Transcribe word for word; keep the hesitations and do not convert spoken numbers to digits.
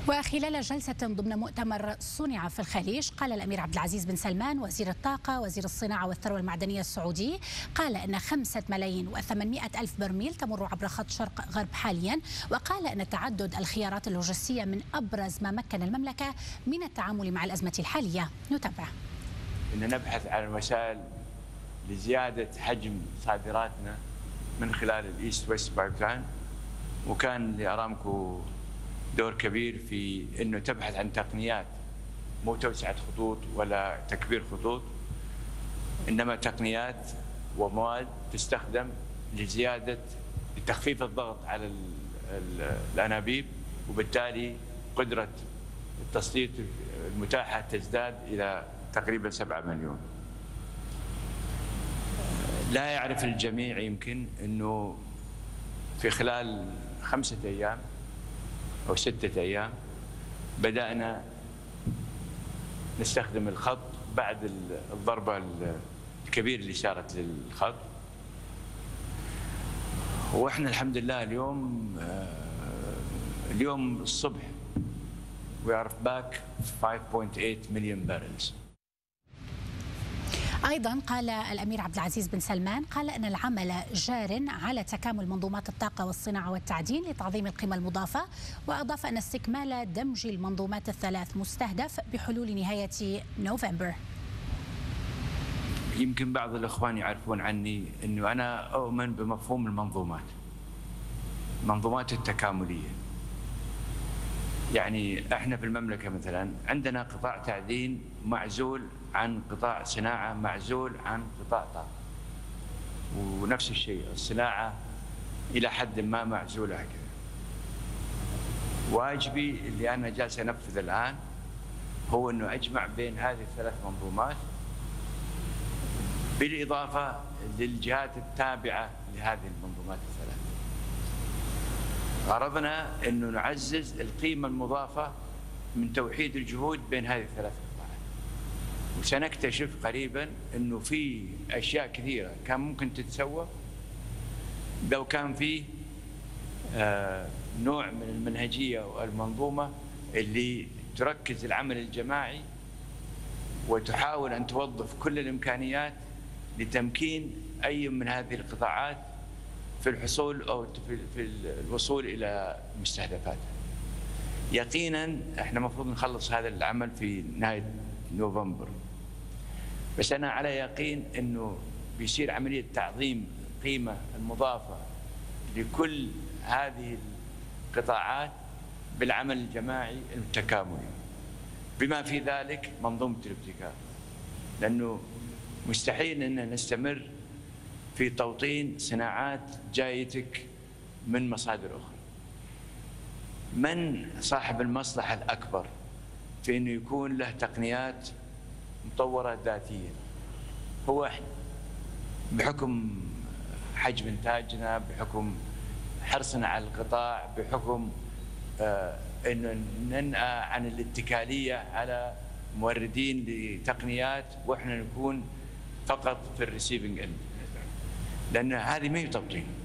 وخلال جلسة ضمن مؤتمر صنع في الخليج، قال الأمير عبد العزيز بن سلمان وزير الطاقة وزير الصناعة والثروة المعدنية السعودي، قال أن خمسة ملايين وثمانمائة ألف برميل تمر عبر خط شرق غرب حاليا، وقال أن تعدد الخيارات اللوجستية من أبرز ما مكن المملكة من التعامل مع الأزمة الحالية. نتابع. إن نبحث عن وسائل لزيادة حجم صادراتنا من خلال الإيست ويست بايبلاين، وكان لأرامكو دور كبير في أنه تبحث عن تقنيات، مو توسعة خطوط ولا تكبير خطوط، إنما تقنيات ومواد تستخدم لزيادة لتخفيف الضغط على ال ال الأنابيب، وبالتالي قدرة التسليط المتاحة تزداد إلى تقريبا سبعة مليون. لا يعرف الجميع يمكن أنه في خلال خمسة أيام أو ستة أيام بدأنا نستخدم الخط بعد الضربة الكبيرة اللي صارت للخط، وإحنا الحمد لله اليوم اليوم الصبح we are back five point eight million barrels. أيضا قال الأمير عبد العزيز بن سلمان قال أن العمل جار على تكامل منظومات الطاقة والصناعة والتعدين لتعظيم القيمة المضافة، وأضاف أن استكمال دمج المنظومات الثلاث مستهدف بحلول نهاية نوفمبر. يمكن بعض الإخوان يعرفون عني أنه أنا أؤمن بمفهوم المنظومات، المنظومات التكاملية. يعني احنا في المملكة مثلا عندنا قطاع تعدين معزول عن قطاع صناعة، معزول عن قطاع طاقة، ونفس الشيء الصناعة إلى حد ما معزولة هكذا. واجبي اللي أنا جالس أنفذ الآن هو أنه أجمع بين هذه الثلاث منظومات، بالإضافة للجهات التابعة لهذه المنظومات الثلاث. غرضنا أنه نعزز القيمة المضافة من توحيد الجهود بين هذه الثلاث قطاعات، وسنكتشف قريبا أنه في أشياء كثيرة كان ممكن تتسوى لو كان في آه نوع من المنهجية والمنظومة اللي تركز العمل الجماعي وتحاول أن توظف كل الإمكانيات لتمكين أي من هذه القطاعات في الحصول أو في الوصول إلى مستهدفاتها. يقينا احنا المفروض نخلص هذا العمل في نهاية نوفمبر، بس أنا على يقين أنه بيصير عملية تعظيم القيمة المضافة لكل هذه القطاعات بالعمل الجماعي التكاملي، بما في ذلك منظومة الابتكار، لأنه مستحيل أن نستمر في توطين صناعات جايتك من مصادر أخرى. من صاحب المصلحة الأكبر في أنه يكون له تقنيات مطورة ذاتيا؟ هو إحنا، بحكم حجم إنتاجنا، بحكم حرصنا على القطاع، بحكم آه أنه ننأى عن الاتكالية على موردين لتقنيات وإحنا نكون فقط في الريسيفنج إند، لأن هذه ما هي توطين.